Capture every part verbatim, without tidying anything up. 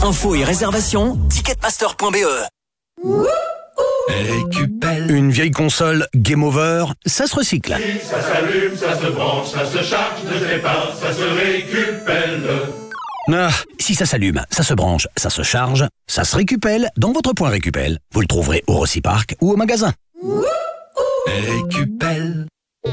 Infos et réservations, ticketmaster point b e. Récupelle. Une vieille console Game Over, ça se recycle. Ça s'allume, ça se branche, ça se charge, ne sais pas, ça se récupelle. Ah, si ça s'allume, ça se branche, ça se charge, ça se récupelle dans votre point Récupelle. Vous le trouverez au Rociparc ou au magasin. Récupelle.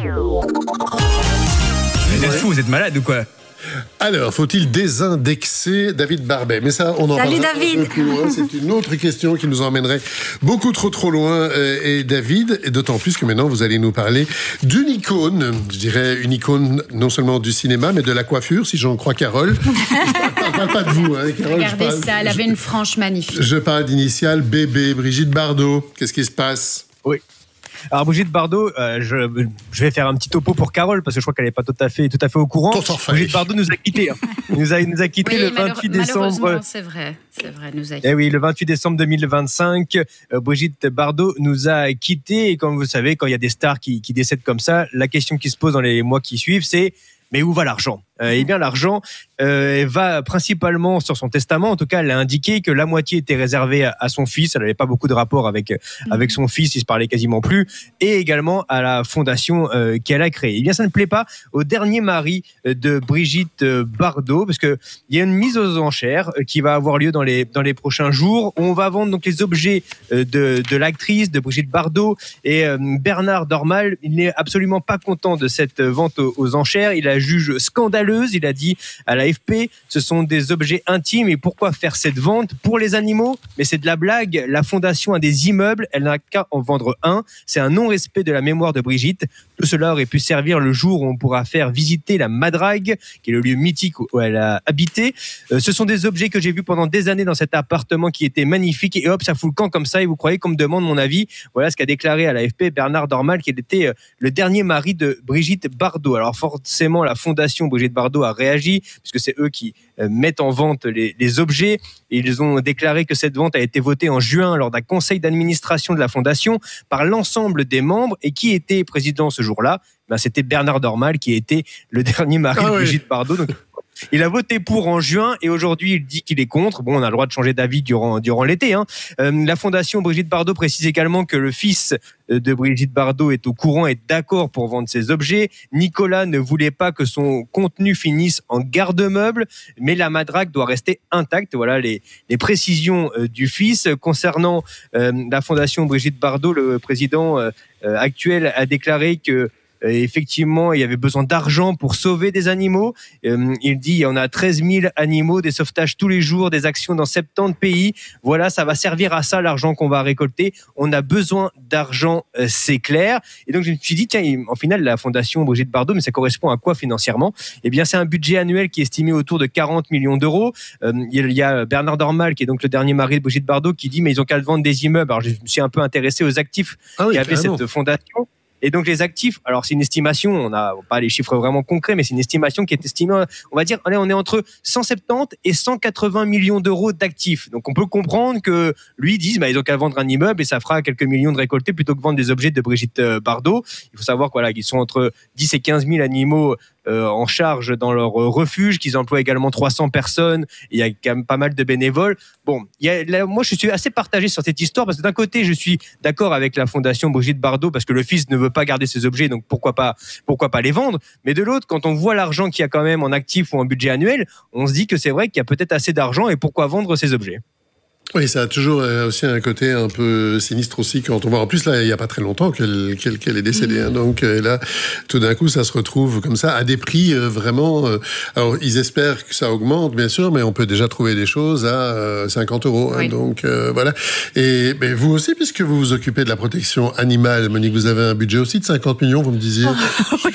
Vous êtes fous, vous êtes malade ou quoi? Alors, faut-il désindexer David Barbet? Mais ça, on en Salut parlera David. un peu plus loin. C'est une autre question qui nous emmènerait beaucoup trop trop loin. Euh, et David, et d'autant plus que maintenant, vous allez nous parler d'une icône, je dirais une icône non seulement du cinéma, mais de la coiffure, si j'en crois Carole. Je ne parle pas de vous, hein, Carole. Regardez je parle, ça, elle avait je, une frange magnifique. Je parle d'initiale Bébé, Brigitte Bardot. Qu'est-ce qui se passe? Oui. Alors Brigitte Bardot, euh, je, je vais faire un petit topo pour Carole parce que je crois qu'elle n'est pas tout à fait, tout à fait au courant. Brigitte Bardot nous a quittés. Hein. Nous a, nous a quittés Oui, le vingt-huit décembre. C'est vrai, c'est vrai, nous a Eh oui, le vingt-huit décembre deux mille vingt-cinq, euh, Brigitte Bardot nous a quittés. Et comme vous savez, quand il y a des stars qui, qui décèdent comme ça, la question qui se pose dans les mois qui suivent, c'est mais où va l'argent? euh, Eh bien, l'argent euh, va principalement sur son testament. En tout cas, elle a indiqué que la moitié était réservée à, à son fils. Elle n'avait pas beaucoup de rapport avec mmh. avec son fils, ils se parlaient quasiment plus. Et également à la fondation euh, qu'elle a créée. Eh bien, ça ne plaît pas au dernier mari de Brigitte Bardot, parce que il y a une mise aux enchères qui va avoir lieu dans les dans les prochains jours. On va vendre donc les objets de de l'actrice, de Brigitte Bardot, et euh, Bernard Dormal. Il n'est absolument pas content de cette vente aux, aux enchères. Il a juge scandaleuse, il a dit à l'A F P, ce sont des objets intimes et pourquoi faire cette vente pour les animaux? Mais c'est de la blague, la fondation a des immeubles, elle n'a qu'à en vendre un, c'est un non-respect de la mémoire de Brigitte. Tout cela aurait pu servir le jour où on pourra faire visiter la Madrague, qui est le lieu mythique où elle a habité. Euh, ce sont des objets que j'ai vus pendant des années dans cet appartement qui était magnifique et hop, ça fout le camp comme ça et vous croyez qu'on me demande mon avis? Voilà ce qu'a déclaré à l'A F P Bernard Dormal, qui était le dernier mari de Brigitte Bardot. Alors forcément, la fondation Brigitte Bardot a réagi, puisque c'est eux qui euh, mettent en vente les, les objets. Et ils ont déclaré que cette vente a été votée en juin lors d'un conseil d'administration de la fondation par l'ensemble des membres. Et qui était président ce jour-là? Ben, c'était Bernard Dormal, qui était le dernier mari ah de Brigitte oui. Bardot. Donc, il a voté pour en juin et aujourd'hui il dit qu'il est contre. Bon, on a le droit de changer d'avis durant durant l'été. Hein. Euh, la fondation Brigitte Bardot précise également que le fils de Brigitte Bardot est au courant et d'accord pour vendre ses objets. Nicolas ne voulait pas que son contenu finisse en garde-meuble, mais la madrague doit rester intacte. Voilà les les précisions euh, du fils concernant euh, la fondation Brigitte Bardot. Le président euh, actuel a déclaré que Euh, effectivement, il y avait besoin d'argent pour sauver des animaux. Euh, il dit, on a treize mille animaux, des sauvetages tous les jours, des actions dans soixante-dix pays. Voilà, ça va servir à ça, l'argent qu'on va récolter. On a besoin d'argent, euh, c'est clair. Et donc, je me suis dit, tiens, en final, la fondation Brigitte Bardot, mais ça correspond à quoi financièrement? Eh bien, c'est un budget annuel qui est estimé autour de quarante millions d'euros. Euh, il y a Bernard Dormal, qui est donc le dernier mari de Brigitte Bardot, qui dit, mais ils ont qu'à vendre des immeubles. Alors, je me suis un peu intéressé aux actifs ah oui, qu'avait cette fondation. Et donc les actifs, alors c'est une estimation, on n'a pas les chiffres vraiment concrets, mais c'est une estimation qui est estimée, on va dire, allez, on est entre cent soixante-dix et cent quatre-vingts millions d'euros d'actifs. Donc on peut comprendre que lui dise, bah, ils ont qu'à vendre un immeuble et ça fera quelques millions de récoltés plutôt que vendre des objets de Brigitte Bardot. Il faut savoir voilà, qu'ils sont entre dix et quinze mille animaux euh, en charge dans leur refuge, qu'ils emploient également trois cents personnes. Il y a quand même pas mal de bénévoles. Bon, il y a, là, moi je suis assez partagé sur cette histoire parce que d'un côté je suis d'accord avec la fondation Brigitte Bardot parce que le fils ne veut pas garder ses objets, donc pourquoi pas, pourquoi pas les vendre. Mais de l'autre, quand on voit l'argent qu'il y a quand même en actif ou en budget annuel, on se dit que c'est vrai qu'il y a peut-être assez d'argent et pourquoi vendre ces objets? Oui, ça a toujours aussi un côté un peu sinistre aussi quand on voit. En plus, là, il n'y a pas très longtemps qu'elle, qu'elle, qu'elle est décédée. Hein. Donc là, tout d'un coup, ça se retrouve comme ça à des prix euh, vraiment... Euh, alors, ils espèrent que ça augmente, bien sûr, mais on peut déjà trouver des choses à euh, cinquante euros. Hein. Oui. Donc, euh, voilà. Et mais vous aussi, puisque vous vous occupez de la protection animale, Monique, vous avez un budget aussi de cinquante millions, vous me disiez. Oh, oui.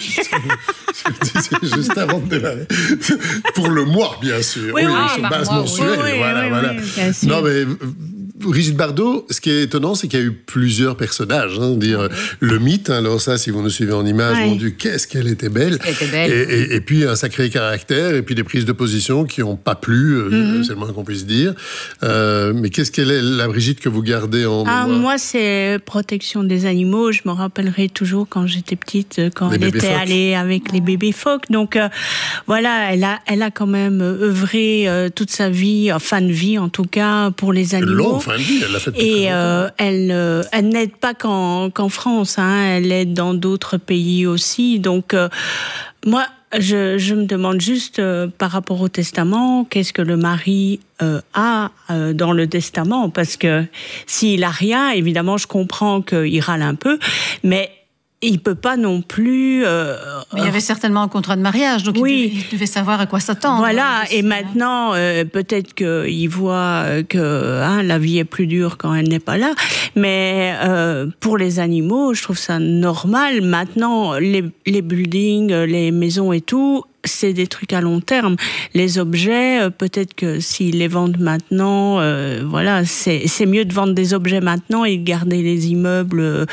Juste avant de démarrer. Pour le mois, bien sûr. Oui, oui, oui sur base mois, mensuelle. Oui, voilà, oui, voilà. Oui, non, mais Brigitte Bardot, ce qui est étonnant, c'est qu'il y a eu plusieurs personnages. Hein, dire oui. Le mythe, hein, alors ça, si vous nous suivez en images, oui. mon Dieu, qu'est-ce qu'elle était belle. Elle était belle. Et, et, et puis un sacré caractère, et puis des prises de position qui n'ont pas plu, euh, mm-hmm. c'est le moins qu'on puisse dire. Euh, mais qu'est-ce qu'elle est, la Brigitte que vous gardez en ah, mémoire? Moi, c'est protection des animaux. Je me rappellerai toujours quand j'étais petite, quand les elle était phoques. allée avec les bébés phoques. Donc euh, voilà, elle a, elle a quand même œuvré euh, toute sa vie, fin de vie en tout cas, pour les animaux. Long, fin de vie, elle l'a fait depuis Et euh, elle, euh, elle n'aide pas qu'en, qu'en France, hein, elle aide dans d'autres pays aussi. Donc euh, moi, je, je me demande juste euh, par rapport au testament, qu'est-ce que le mari euh, a euh, dans le testament? Parce que s'il a rien, évidemment, je comprends qu'il râle un peu, mais il peut pas non plus. Euh, Mais il y avait certainement un contrat de mariage, donc oui. il, devait, il devait savoir à quoi s'attendre. Voilà, et maintenant, euh, peut-être qu'il voit que hein, la vie est plus dure quand elle n'est pas là. Mais euh, pour les animaux, je trouve ça normal. Maintenant, les, les buildings, les maisons et tout, c'est des trucs à long terme. Les objets, euh, peut-être que s'ils les vendent maintenant, euh, voilà, c'est, c'est mieux de vendre des objets maintenant et de garder les immeubles euh,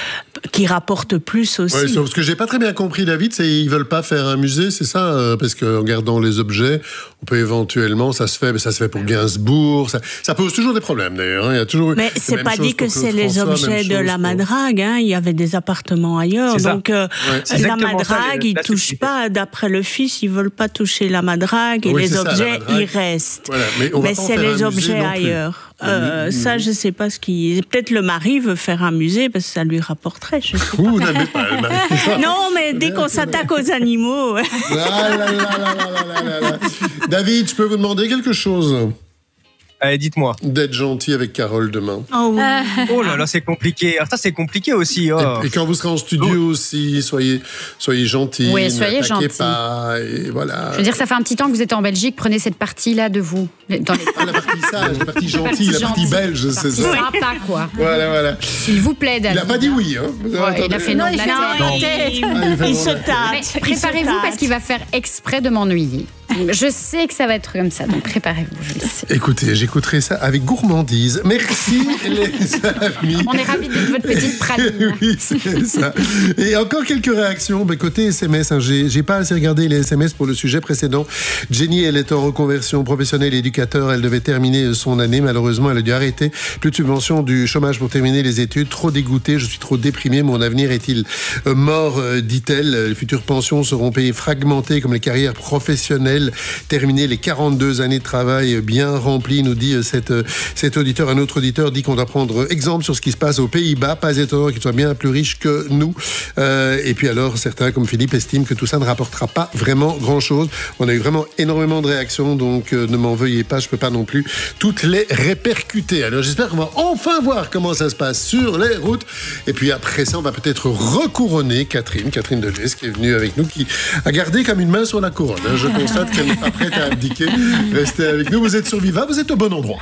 qui rapportent plus aussi. Ouais, sauf ce que j'ai pas très bien compris, David, c'est qu'ils veulent pas faire un musée, c'est ça, euh, parce qu'en gardant les objets, on peut éventuellement, ça se fait, mais ça se fait pour Gainsbourg, ça, ça pose toujours des problèmes d'ailleurs. Hein. Il y a toujours. Mais c'est pas dit que c'est les objets de la Madrague. Hein. Il y avait des appartements ailleurs, c'est donc euh, ouais. la Madrague, ils touchent pas. D'après le fils, ils veulent pas toucher la Madrague et oui, les objets, ça, ils restent. Voilà. Mais, on mais c'est les objets ailleurs. Euh, mmh. Ça, je sais pas ce qui. Peut-être le mari veut faire un musée parce que ça lui rapporterait. Je sais Ouh, pas. Pas, pas. Non, mais dès qu'on s'attaque aux animaux. là, là, là, là, là, là, là. David, je peux vous demander quelque chose? Allez, dites-moi. D'être gentil avec Carole demain. Oh, oui. oh là là, c'est compliqué. Alors ça, c'est compliqué aussi. Oh. Et, et quand vous serez en studio oh. aussi, soyez, soyez gentils. Oui, soyez gentils. Pas, et voilà. Je veux dire, ça fait un petit temps que vous êtes en Belgique. Prenez cette partie-là de vous. Dans les... Ah, la partie sage, la partie gentille, la partie belge, c'est ça. Sympa, quoi. Voilà, voilà. S'il vous plaît, David. Il n'a pas dit oui. Hein. Ouais, il a fait non, il, la non, tête. Il, ah, il, il se tâte. Préparez-vous parce qu'il va faire exprès de m'ennuyer. Je sais que ça va être comme ça, donc préparez-vous, je le sais. Écoutez, j'écouterai ça avec gourmandise. Merci les amis. On est ravis de votre petite praline. Oui, c'est ça. Et encore quelques réactions. Ben, côté S M S, hein, j'ai, j'ai pas assez regardé les S M S pour le sujet précédent. Jenny, elle est en reconversion professionnelle éducateur. Elle devait terminer son année. Malheureusement, elle a dû arrêter. Plus de subvention du chômage pour terminer les études. Trop dégoûtée, je suis trop déprimée. Mon avenir est-il mort, dit-elle. Les futures pensions seront payées fragmentées comme les carrières professionnelles. Terminer les quarante-deux années de travail bien remplies, nous dit cette, cet auditeur. Un autre auditeur dit qu'on doit prendre exemple sur ce qui se passe aux Pays-Bas. Pas étonnant qu'ils soient bien plus riches que nous. Euh, et puis alors, certains, comme Philippe, estiment que tout ça ne rapportera pas vraiment grand-chose. On a eu vraiment énormément de réactions, donc euh, ne m'en veuillez pas, je ne peux pas non plus toutes les répercuter. Alors j'espère qu'on va enfin voir comment ça se passe sur les routes. Et puis après ça, on va peut-être recouronner Catherine, Catherine Delès, qui est venue avec nous, qui a gardé comme une main sur la couronne. Hein. Je constate qu'elle n'est pas prête à abdiquer. Restez avec nous, vous êtes sur Viva, vous êtes au bon endroit.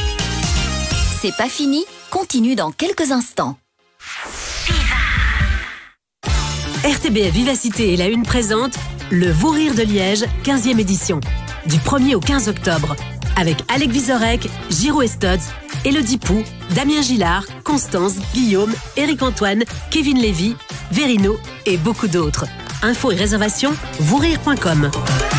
C'est pas fini, continue dans quelques instants. R T B F Vivacité et la Une présente le Vous Rire de Liège, quinzième édition. Du premier au quinze octobre. Avec Alec Vizorek, Giro Estods, Élodie Pou, Damien Gillard, Constance, Guillaume, Éric Antoine, Kevin Lévy, Verino et beaucoup d'autres. Infos et réservations, vous rire point com.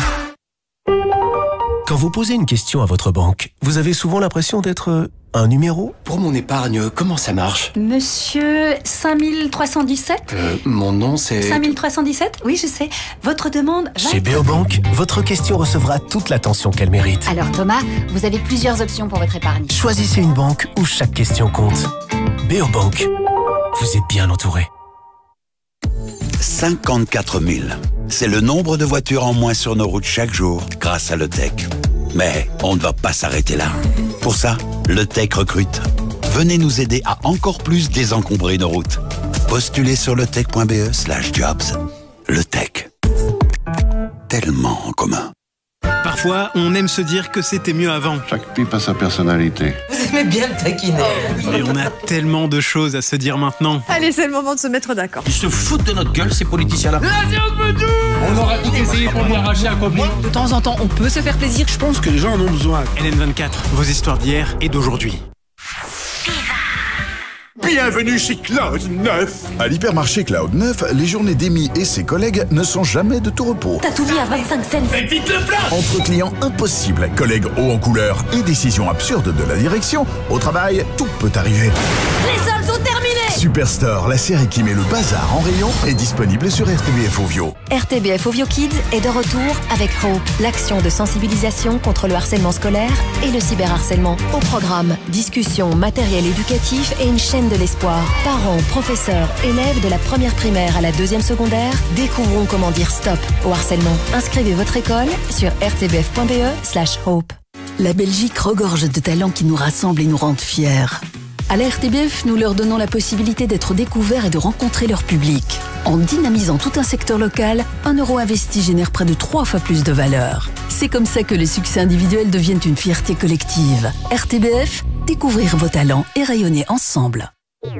Quand vous posez une question à votre banque, vous avez souvent l'impression d'être un numéro. Pour mon épargne, comment ça marche? Monsieur cinq mille trois cent dix-sept euh, Mon nom c'est... cinq mille trois cent dix-sept Oui, je sais. Votre demande va Chez être... Beobank, votre question recevra toute l'attention qu'elle mérite. Alors Thomas, vous avez plusieurs options pour votre épargne. Choisissez une banque où chaque question compte. Beobank, vous êtes bien entouré. cinquante-quatre mille. C'est le nombre de voitures en moins sur nos routes chaque jour grâce à LeTech. Mais on ne va pas s'arrêter là. Pour ça, LeTech recrute. Venez nous aider à encore plus désencombrer nos routes. Postulez sur letech point b e slash jobs. LeTech. Tellement en commun. Parfois, on aime se dire que c'était mieux avant. Chaque pipe a sa personnalité. Vous aimez bien le taquiner. Mais on a tellement de choses à se dire maintenant. Allez, c'est le moment de se mettre d'accord. Ils se foutent de notre gueule, ces politiciens-là. On aura tout essayé pour lui arracher un copain. De temps en temps, on peut se faire plaisir. Je pense que les gens en ont besoin. L N vingt-quatre, vos histoires d'hier et d'aujourd'hui. Bienvenue chez Cloud neuf. À l'hypermarché Cloud neuf, les journées d'Amy et ses collègues ne sont jamais de tout repos. T'as tout mis à vingt-cinq cents. Mais vite le plat. Entre clients impossibles, collègues hauts en couleur et décisions absurdes de la direction, au travail, tout peut arriver. Les soldes sont terminés. Superstore, la série qui met le bazar en rayon, est disponible sur R T B F Ovio. R T B F Ovio Kids est de retour avec Hope, l'action de sensibilisation contre le harcèlement scolaire et le cyberharcèlement. Au programme, discussions, matériel éducatif et une chaîne de l'espoir. Parents, professeurs, élèves de la première primaire à la deuxième secondaire, découvrons comment dire stop au harcèlement. Inscrivez votre école sur r t b f point b e slash hope. La Belgique regorge de talents qui nous rassemblent et nous rendent fiers. À la R T B F, nous leur donnons la possibilité d'être découverts et de rencontrer leur public. En dynamisant tout un secteur local, un euro investi génère près de trois fois plus de valeur. C'est comme ça que les succès individuels deviennent une fierté collective. R T B F, découvrir vos talents et rayonner ensemble.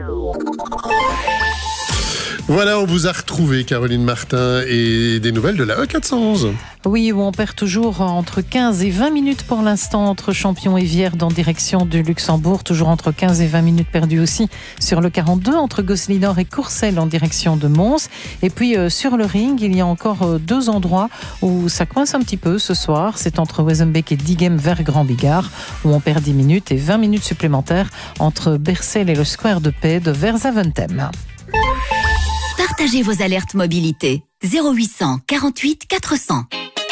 Voilà, on vous a retrouvé, Caroline Martin, et des nouvelles de la E quatre cent onze. Oui, où on perd toujours entre quinze et vingt minutes pour l'instant entre Champion et Vierde en direction du Luxembourg. Toujours entre quinze et vingt minutes perdues aussi sur le quarante-deux entre Gosselinor et Courcelles en direction de Mons. Et puis euh, sur le ring, il y a encore euh, deux endroits où ça coince un petit peu ce soir. C'est entre Wezenbeek et Diegem vers Grand Bigard où on perd dix minutes et vingt minutes supplémentaires entre Bercel et le Square de Paix de vers Zaventem. Partagez vos alertes mobilité. zéro huit cent quarante-huit quatre cents.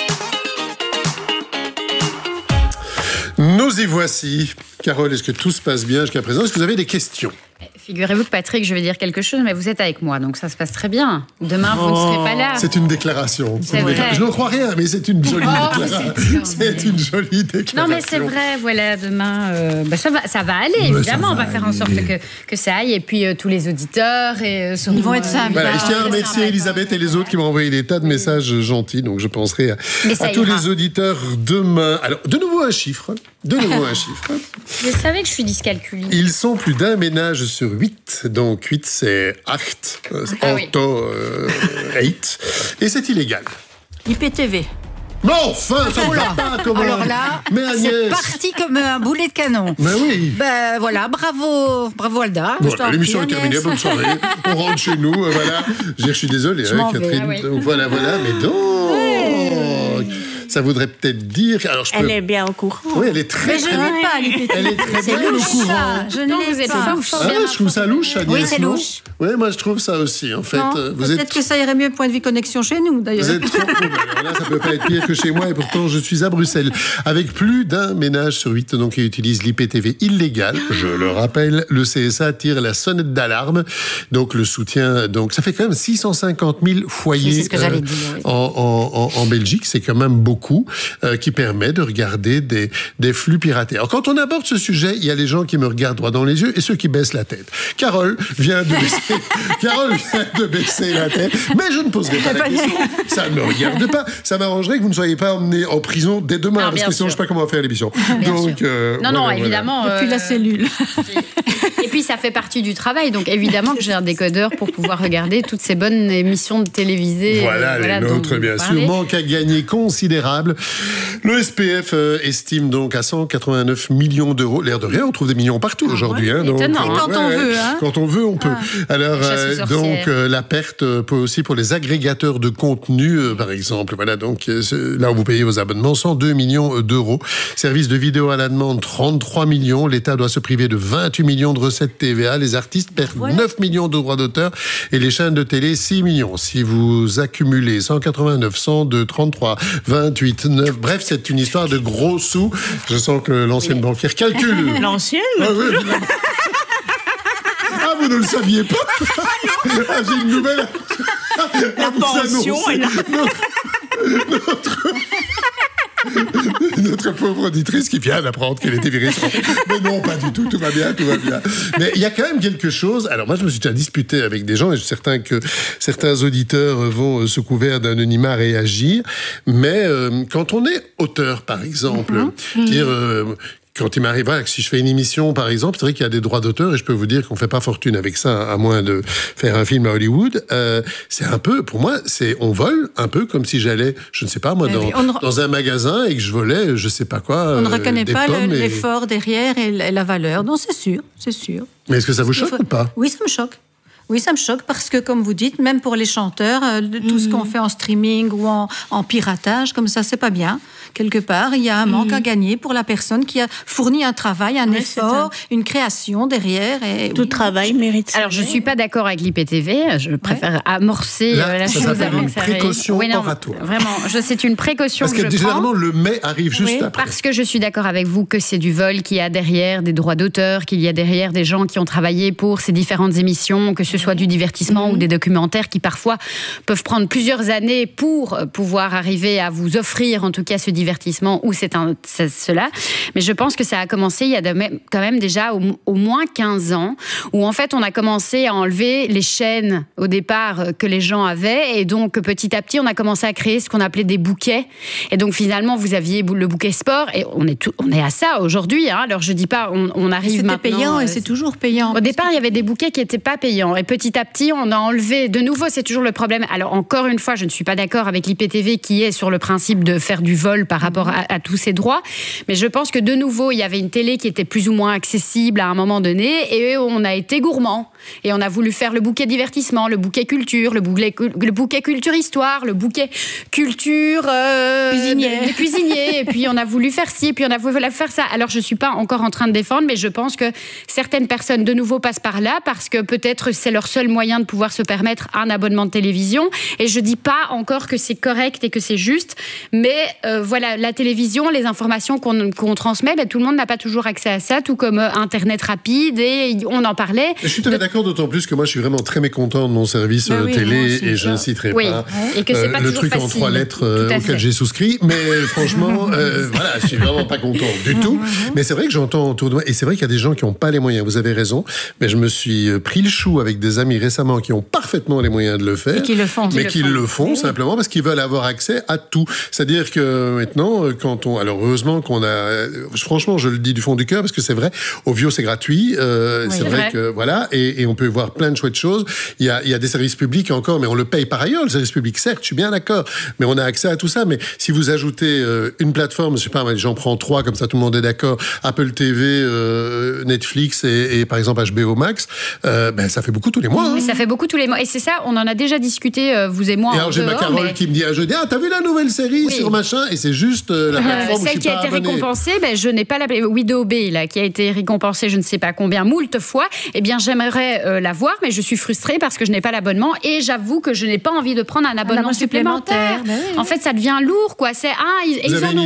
Nous y voici. Carole, est-ce que tout se passe bien jusqu'à présent? Est-ce que vous avez des questions? Figurez-vous que Patrick, je vais dire quelque chose, mais vous êtes avec moi, donc ça se passe très bien. Demain, vous oh, ne serez pas là. C'est une déclaration. C'est une vrai. déclaration. Je n'en crois rien, mais c'est une jolie Oh, déclaration. C'est une jolie déclaration. Non, mais c'est vrai, voilà, demain, euh, bah, ça, va, ça va aller, Mais évidemment. ça On va va faire en sorte aller. que, que ça aille. Et puis, euh, tous les auditeurs et, euh, seront, Ils vont être euh, sympas. Voilà, je tiens à très remercier sympas. Elisabeth et les autres qui m'ont envoyé des tas de messages gentils, donc je penserai à, Mais ça à tous ira. les auditeurs demain. Alors, de nouveau un chiffre. De nouveau un chiffre. Je savais que je suis dyscalculie. Ils sont plus d'un ménage sur huit. Donc, huit, c'est acht. Euh, Ah oui. Otto, euh, eight. Et c'est illégal. I P T V. Mais enfin, ça ne Oh là. va pas comme Alors un- là, Mais c'est Agnès. parti comme un boulet de canon. Mais oui. Ben voilà, bravo, bravo Alda. Je Voilà, t'en l'émission est prie, terminée, Agnès. bonne soirée. On rentre chez nous, euh, voilà. Je, je suis désolé, Je hein, m'en vais. Catherine. Ah oui. Donc, voilà, voilà, mais donc. Ça voudrait peut-être dire. Alors, je peux... Elle est bien au courant. Oui, elle est très, Mais je très n'ai pas l'I P T V. Elle est très C'est bien au louche, courant. ça. Je Non, ne vous l'ai êtes pas. fort, fort Ah, bien je trouve ça louche, Agnès. Oui, c'est non louche. Oui, moi, je trouve ça aussi. En fait, Non, Euh, vous peut-être êtes. que ça irait mieux point de vue connexion chez nous, d'ailleurs. Vous êtes trop. Oh, bah, alors là, ça peut pas être pire que chez moi, et pourtant je suis à Bruxelles. Avec plus d'un ménage sur huit donc, qui utilise l'I P T V illégal, je le rappelle, le C S A tire la sonnette d'alarme. Donc le soutien, donc ça fait quand même six cent cinquante mille foyers Oui, c'est ce que j'allais dire, oui. en, en, en, en Belgique. C'est quand même beaucoup euh, qui permet de regarder des, des flux piratés. Alors quand on aborde ce sujet, il y a les gens qui me regardent droit dans les yeux et ceux qui baissent la tête. Carole vient de baisser, Carole vient de baisser la tête, mais je ne poserai pas la question. Ça ne me regarde pas. Ça m'arrangerait que vous ne soyez pas emmené en prison dès demain, Ah, parce bien que sinon sûr. je ne sais pas comment on va faire l'émission. Donc, euh, Non, non, voilà, voilà. évidemment. Depuis euh, la cellule. Et puis, ça fait partie du travail. Donc, évidemment que j'ai un décodeur pour pouvoir regarder toutes ces bonnes émissions de télévisées. Voilà, euh, les dont nôtres, vous bien parlez. sûr. Manque à gagner considérable. Le S P F euh, estime donc à cent quatre-vingt-neuf millions d'euros. L'air de rien, on trouve des millions partout aujourd'hui. Hein, donc, étonnant, euh, hein. Quand on veut, hein. Quand on veut, on peut. Alors, Chasse aux euh, sorcières. donc, euh, la perte euh, peut aussi pour les agrégateurs de contenu, euh, par exemple. Voilà, donc, euh, c'est- là où vous payez vos abonnements, cent deux millions d'euros. Service de vidéo à la demande, trente-trois millions. L'État doit se priver de vingt-huit millions de recettes T V A. Les artistes perdent neuf millions de droits d'auteur et les chaînes de télé, six millions. Si vous accumulez cent quatre-vingt-neuf, cent deux, trente-trois, vingt-huit, neuf, bref, c'est une histoire de gros sous. Je sens que l'ancienne banquière calcule. L'ancienne Ah, oui, évidemment. Ah, vous ne le saviez pas? Ah, j'ai une nouvelle. La à vous pension annoncer. est là. Notre, notre, notre pauvre auditrice qui vient d'apprendre qu'elle était virée. Mais non, pas du tout, tout va bien, tout va bien. Mais il y a quand même quelque chose. Alors moi, je me suis déjà disputé avec des gens et je suis certain que certains auditeurs vont, euh, sous couvert d'anonymat, réagir. Mais euh, quand on est auteur, par exemple, Mhm. je veux dire, euh, quand il m'arrive, voilà, que si je fais une émission, par exemple, c'est vrai qu'il y a des droits d'auteur et je peux vous dire qu'on fait pas fortune avec ça, à moins de faire un film à Hollywood. Euh, c'est un peu, pour moi, c'est on vole un peu comme si j'allais, je ne sais pas moi, dans, ne... dans un magasin et que je volais, je sais pas quoi. On ne euh, reconnaît pas le, et... l'effort derrière et la valeur. Non, c'est sûr, c'est sûr. Mais est-ce que ça vous choque faut... ou pas? Oui, ça me choque. Oui, ça me choque parce que, comme vous dites, même pour les chanteurs, euh, tout mmh. ce qu'on fait en streaming ou en, en piratage, comme ça, c'est pas bien. Quelque part, il y a un manque mmh. à gagner pour la personne qui a fourni un travail, un oui, effort, une création derrière. Et, Tout oui, travail mérite. Alors, je suis pas d'accord avec l'I P T V. Je préfère ouais. amorcer Là, la ça chose avant une que ça précaution oui, non, oratoire. Vraiment, je, c'est une précaution parce que, que je généralement, prends. le mais arrive juste oui, après. Parce que je suis d'accord avec vous que c'est du vol, qu'il y a derrière des droits d'auteur, qu'il y a derrière des gens qui ont travaillé pour ces différentes émissions, que ce soit du divertissement mmh. ou des documentaires qui parfois peuvent prendre plusieurs années pour pouvoir arriver à vous offrir en tout cas ce divertissement ou c'est, un, c'est cela. Mais je pense que ça a commencé il y a de même, quand même déjà au, au moins quinze ans où en fait on a commencé à enlever les chaînes au départ que les gens avaient et donc petit à petit on a commencé à créer ce qu'on appelait des bouquets et donc finalement vous aviez le bouquet sport et on est, tout, on est à ça aujourd'hui. Hein. Alors je dis pas on, on arrive C'était maintenant... C'était payant euh, et c'est toujours payant. Au départ il y avait des bouquets qui n'étaient pas payants et petit à petit on a enlevé. De nouveau, c'est toujours le problème. Alors, encore une fois, je ne suis pas d'accord avec l'I P T V qui est sur le principe de faire du vol par rapport à, à tous ces droits. Mais je pense que de nouveau, il y avait une télé qui était plus ou moins accessible à un moment donné et on a été gourmands. Et on a voulu faire le bouquet divertissement, le bouquet culture, le bouquet, le bouquet culture histoire, le bouquet culture euh, cuisinier. des cuisiniers. Et puis on a voulu faire ci, et puis on a voulu faire ça. Alors je suis pas encore en train de défendre, mais je pense que certaines personnes de nouveau passent par là parce que peut-être c'est leur seul moyen de pouvoir se permettre un abonnement de télévision. Et je dis pas encore que c'est correct et que c'est juste, mais euh, voilà, la télévision, les informations qu'on, qu'on transmet, ben, tout le monde n'a pas toujours accès à ça, tout comme euh, Internet rapide. Et on en parlait. Je suis très de... d'accord, d'autant plus que moi je suis vraiment très mécontent de mon service ben oui, télé et je ne citerai oui. pas, et que c'est pas euh, le truc facile. en trois lettres euh, auquel j'ai souscrit, mais franchement euh, voilà, je suis vraiment pas content du tout, mais c'est vrai que j'entends autour de moi et c'est vrai qu'il y a des gens qui n'ont pas les moyens, vous avez raison, mais je me suis pris le chou avec des amis récemment qui ont parfaitement les moyens de le faire, et qui le font, mais qui qui le font, le font oui. simplement parce qu'ils veulent avoir accès à tout, c'est-à-dire que maintenant quand on, alors heureusement qu'on a, franchement je le dis du fond du cœur parce que c'est vrai, Ovio c'est gratuit, euh, oui, c'est vrai, vrai que voilà, et, et on peut voir plein de chouettes choses. Il y a, il y a des services publics encore, mais on le paye par ailleurs, le service public, certes, je suis bien d'accord, mais on a accès à tout ça. Mais si vous ajoutez euh, une plateforme, je sais pas, j'en prends trois, comme ça tout le monde est d'accord, Apple T V, euh, Netflix et, et par exemple H B O Max, euh, ben ça fait beaucoup tous les mois. Hein. Mais ça fait beaucoup tous les mois. Et c'est ça, on en a déjà discuté, euh, vous et moi. Et alors j'ai ma Carole mais... qui me dit un jeudi, ah t'as vu la nouvelle série oui. sur machin, et c'est juste euh, la plateforme euh, celle où je suis qui a pas été abonné. récompensée, ben, je n'ai pas la Widow Bay, là, qui a été récompensée, je ne sais pas combien, moult fois. Eh bien, j'aimerais euh, la voir, mais je suis frustrée parce que je n'ai pas l'abonnement et j'avoue que je n'ai pas envie de prendre un abonnement, un abonnement supplémentaire. supplémentaire. Ben oui. En fait, ça devient lourd, quoi. C'est ah, ils, ils en ont